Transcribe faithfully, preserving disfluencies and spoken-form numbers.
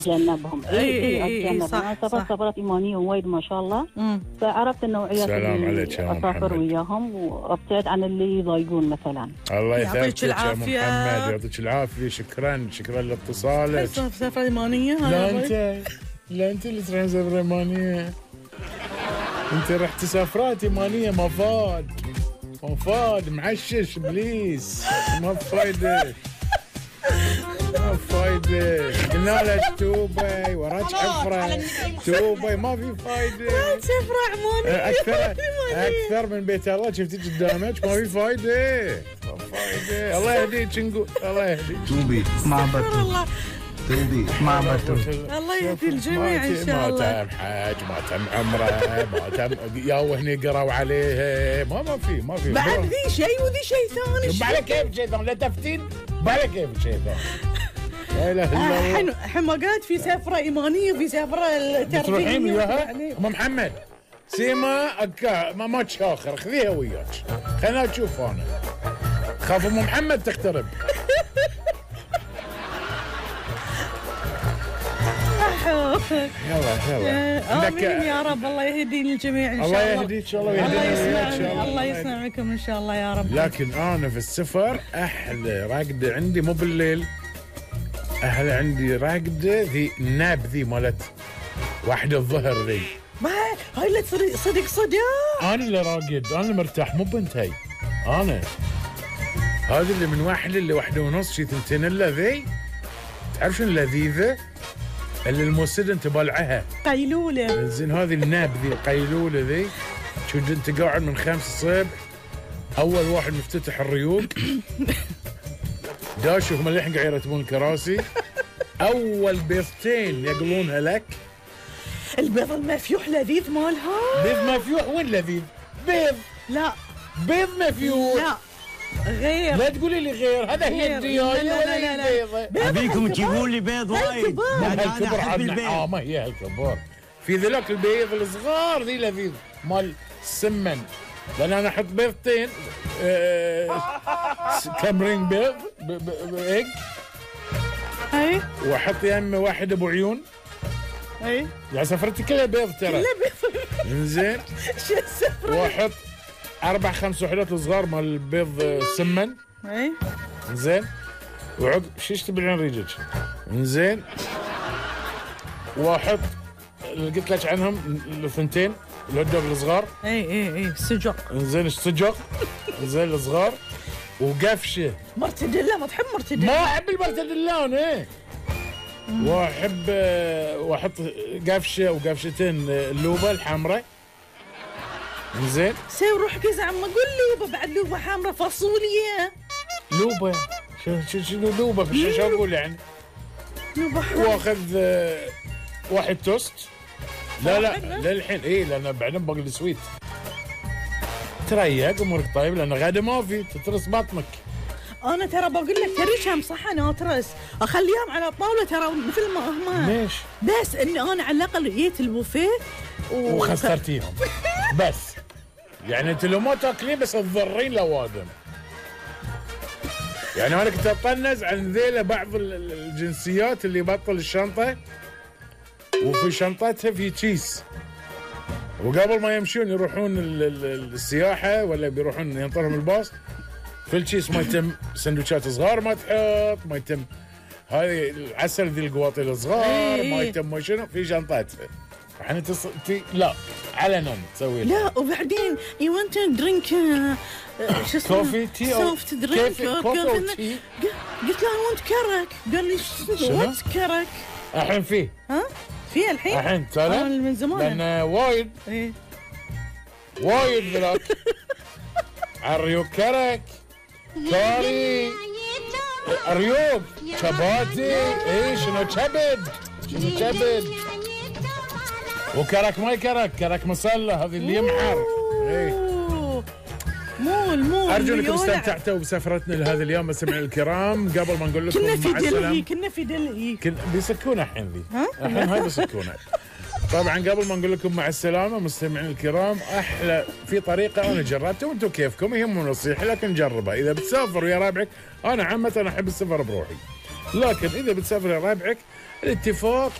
اتجنبهم. اي اي اي اتجنبهم. صح انا سافرت صح. سفرات ايمانيه وايد ما شاء الله. مم. فعرفت النوعيات سلام عليك اللي يا اسافر محمد. وياهم وابتعد عن اللي يضايقون مثلا. الله يعطيك يثبتك يا العافية. محمد، يعطيك العافيه. شكرا شكرا لاتصالك. سفرة إيمانية لا هذا انت لا انت اللي تروح سفره ايمانيه. انت رحت سفرات ايمانيه ما فاد ما فاد معشش ابليس. ما فايده ما فايده. قلنا لك توبي وراك حفره توبي ما في فايده. سفرة عمانية اكثر اكثر من بيت الله شفتي قدامك ما في فايده ما فايده. الله يهديك نقول الله يهديك. توبي ما بطل الله توبي ما بطل. الله يهدي الجميع إن شاء الله. ما تم حج ما تم عمره ما تم يا وهني قروا عليه ما ما في ما في. بعد ذي شيء وذي شيء ثاني. بالك كيف شيء ثاني لا تفتين بالك كيف شيء ثاني. لا اله الا الله. الحين حماقات في سفرة إيمانية وفي سفرة تروحين ترفيهية. وياها ام محمد سيما أكا ما ما تشاخر خذيها وياك خلينا نشوف انا خاف ام محمد تخترب. يلا يلا آمين يا رب. الله يهديني الجميع إن شاء الله الله. يهديك الله الله يهديك يسمعني الله يسمعكم إن شاء الله يا رب. لكن انا في السفر احلى راقده عندي مو بالليل. احلى عندي راقده ذي الناب ذي مالت واحده الظهر ذي. ما هاي اللي تصير صدق صدق. انا اللي راقد انا اللي مرتاح مو بنت هي. انا هذه اللي من واحده اللي واحده ونص شي ثنتين الا ذي. تعرف شنو اللذيذه؟ اللي الموسد تبلعها قيلولة. زين هذه الناب ذي القيلوله ذي. شوف انت قاعد من خمس الصبح اول واحد مفتتح الريوق داشوا هم اللي قاعد يرتبون الكراسي. اول بيضتين يقلونها لك. البيض المفيوح لذيذ مالها. بيض مفيوح وين لذيذ؟ بيض لا بيض مفيوح. لا غير. لا تقولي لي غير هذا هي غير. الديايه لا، لا، ولا لا، لا. هي البيضه. ابيكم تجيبون لي بيض وايد. الكبار. لأن ما هالكبر انا احب عندنا البيض. اه ما هي هالكبار. في ذلك البيض الصغار ذي لذيذ مال السمن. لان انا احط بيضتين آه كمرين بيض هيك اي واحط يمه واحد ابو عيون. اي يعني سفرتي كلها بيض ترى. لا بيض. زين شو السفرة. واحط اربع خمس وحدات صغار مال البيض السمن. اي زين وعقب شيش تبعين ريجك. زين واحط اللي قلت لك عنهم الثنتين الهوت دوغ الصغار. اي اي اي سجق. زين السجق زين الصغار وقفشه. مرتديلا ما تحب مرتديلا؟ ما احب المرتديلان ايه. واحب واحط قفشه وقفشتين اللوبه الحمراء. زين سوي روح قزع عم اقول لوبه بعد لوبه حمراء فاصوليا. لوبه شو شو شنو لوبه شو شو اقول يعني. لوبه حمراء. واخذ آه، واحد توست. لا لا للحين اي لان بعدين باقي السويت. تريق امورك طيب لان غدا ما في تترس بطنك. انا ترى بقول لك ترى كم صحن اترس اخليهم على الطاوله ترى مثل ما هم. ليش؟ بس اني انا على الاقل جيت البوفيه و... وخسرتيهم بس. يعني انت لو ما تاكلين بس تضرين لوادم. يعني انا كنت اطنز عن ذيله بعض ال- ال- الجنسيات اللي بطل الشنطه وفي شنطتها في تشيس. وقبل ما يمشون يروحون ال- ال- السياحه ولا بيروحون ينطرهم الباص في التشيس ما يتم سندوتشات صغار ما تحط ما يتم هاي العسل ذي القواطي الصغار ما يتم ما شنو في شنطتها. الحين تص... تي... لا علنا تسوي لا وبعدين يو ونت درينك شو اسمه كوفي تي او سوفت درينك. كيف كوفي او تي. قلت له اي ونت كرك قال لي شنو؟ وات كرك. الحين فيه ها في الحين الحين أنا ترى من زمان. لان وايد ايه وايد ذلاك الريوق كرك كاري ريوق شباتي اي شنو كبد شنو كبد وكرك ما يكرك كرك مصلى هذه اللي يمحر. اي أوه. مول مول ارجو انكم يولع. استمتعتوا بسفرتنا لهذا اليوم مستمعينا الكرام. قبل ما نقول لكم كنا في مع السلامه دلهي كنا في دلهي. كن بيسكونا الحين ذي الحين هاي بيسكونا. طبعا قبل ما نقول لكم مع السلامه مستمعين الكرام احلى في طريقه انا جربتها وانتم كيفكم هي مو نصيحه لكن جربها. اذا بتسافر ويا ربعك انا عامه انا احب السفر بروحي. لكن اذا بتسافر يا ربعك الاتفاق